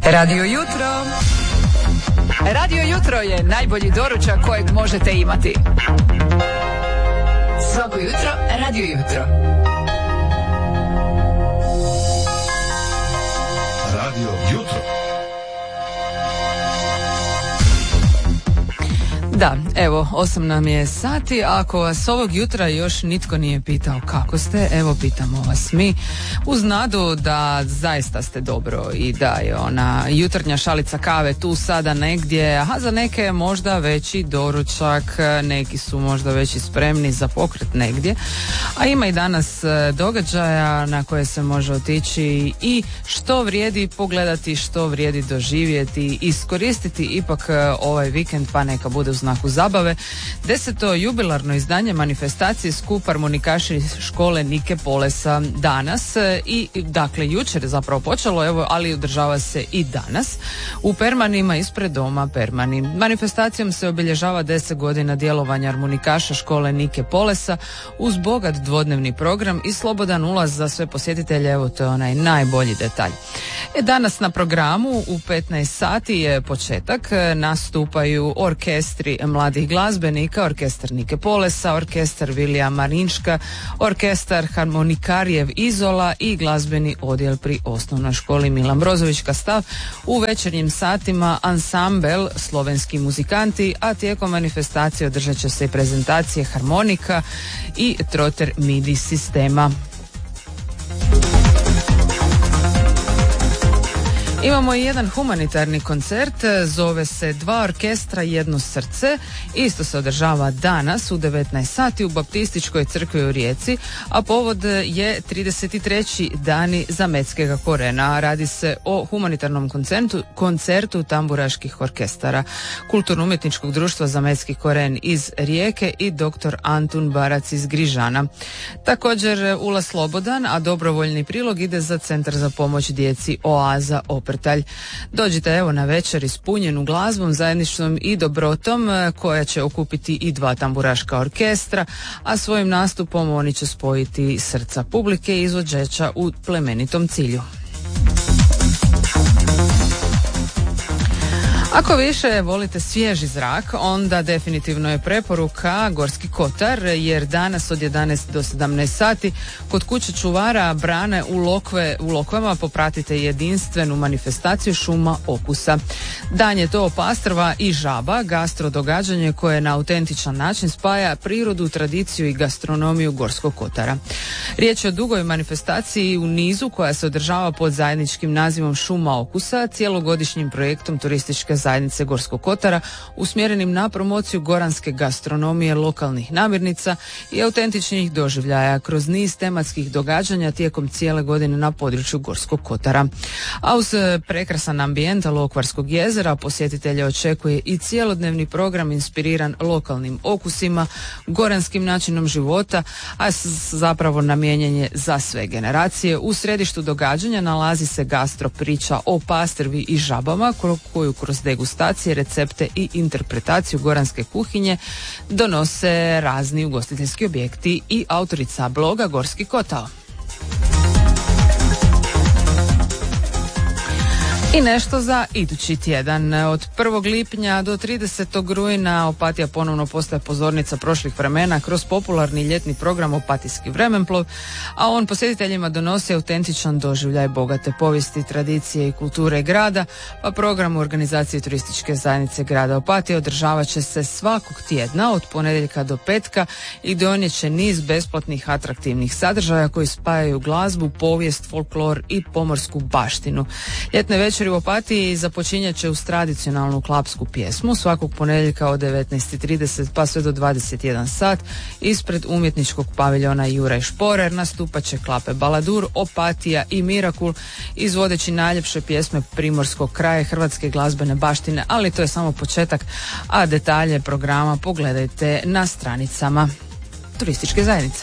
Radio Jutro. Radio Jutro je najbolji doručak kojeg možete imati. Svako jutro Radio Jutro. Radio Jutro. Da, evo, 8 nam je sati, a ako vas ovog jutra još nitko nije pitao kako ste, evo pitamo vas mi, uz nadu da zaista ste dobro i da je ona jutarnja šalica kave tu sada negdje, a za neke je možda veći doručak, neki su možda već i spremni za pokret negdje, a ima i danas događaja na koje se može otići i što vrijedi pogledati, što vrijedi doživjeti, iskoristiti ipak ovaj vikend, pa neka bude u znaku zabave. 10. jubilarno izdanje manifestacije skup harmonikaši škole Nike Polesa danas i dakle jučer je zapravo počelo, evo, ali održava se i danas u Permanima ispred doma Permani. Manifestacijom se obilježava 10 godina djelovanja harmonikaša škole Nike Polesa uz bogat dvodnevni program i slobodan ulaz za sve posjetitelje, evo to je onaj najbolji detalj. Danas na programu u 15 sati je početak, nastupaju orkestri mladih glazbenika, orkestar Nike Polesa, orkestar Vilija Marinška, orkestar Harmonikarjev Izola i glazbeni odjel pri osnovnoj školi Milan Brozović Kastav. U večernjim satima ansambel Slovenski muzikanti, a tijekom manifestacije održat će se i prezentacije harmonika i troter MIDI sistema. Imamo i jedan humanitarni koncert, zove se Dva orkestra, jedno srce. Isto se održava danas u 19 sati u Baptističkoj crkvi u Rijeci, a povod je 33. dani Zametskega korena. Radi se o humanitarnom koncertu tamburaških orkestara Kulturno-umjetničkog društva Zametski koren iz Rijeke i dr. Antun Barac iz Grižana. Također ulaz slobodan, a dobrovoljni prilog ide za Centar za pomoć djeci Oaza Oprtalj. Dođite evo na večer ispunjenu glazbom, zajedničnom i dobrotom koja će okupiti i dva tamburaška orkestra, a svojim nastupom oni će spojiti srca publike i izvođača u plemenitom cilju. Ako više volite svježi zrak, onda definitivno je preporuka Gorski kotar, jer danas od 11 do 17 sati kod kuće čuvara Brane u Lokvama popratite jedinstvenu manifestaciju šuma okusa. Dan je to pastrva i žaba, gastro događanje koje na autentičan način spaja prirodu, tradiciju i gastronomiju Gorskog kotara. Riječ je o dugoj manifestaciji u nizu koja se održava pod zajedničkim nazivom Šuma okusa, cijelogodišnjim projektom turističke zajednice Gorskog kotara usmjerenim na promociju goranske gastronomije, lokalnih namirnica i autentičnih doživljaja kroz niz tematskih događanja tijekom cijele godine na području Gorskog kotara. A uz prekrasan ambijent Lokvarskog jezera posjetitelje očekuje i cijelodnevni program inspiriran lokalnim okusima, goranskim načinom života, a zapravo namijenjen je za sve generacije. U središtu događanja nalazi se gastro priča o pastrvi i žabama koju kroz degustacije, recepte i interpretaciju goranske kuhinje donose razni ugostiteljski objekti i autorica bloga Gorski kotao. I nešto za idući tjedan. Od 1. lipnja do 30. rujna Opatija ponovno postaje pozornica prošlih vremena kroz popularni ljetni program Opatijski vremenplov, a on posjetiteljima donosi autentičan doživljaj bogate povijesti, tradicije i kulture grada, pa program u organizaciji turističke zajednice grada Opatije održavat će se svakog tjedna od ponedjeljka do petka i donijet će niz besplatnih atraktivnih sadržaja koji spajaju glazbu, povijest, folklor i pomorsku baštinu. Ljetne večeri u Opatiji započinjat će uz tradicionalnu klapsku pjesmu svakog ponedjeljka od 19:30 pa sve do 21 sat ispred umjetničkog paviljona Juraj Šporer nastupat će klape Baladur, Opatija i Mirakul izvodeći najljepše pjesme primorskog kraja hrvatske glazbene baštine, ali to je samo početak, a detalje programa pogledajte na stranicama turističke zajednice.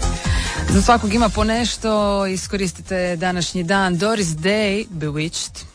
Za svakog ima po nešto, iskoristite današnji dan. Doris Day, Bewitched.